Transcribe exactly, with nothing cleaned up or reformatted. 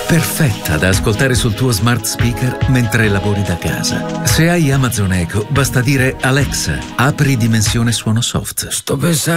perfetta da ascoltare sul tuo smart speaker mentre lavori da casa. Se hai Amazon Echo, basta dire Alexa, apri dimensione suono soft. Sto pensando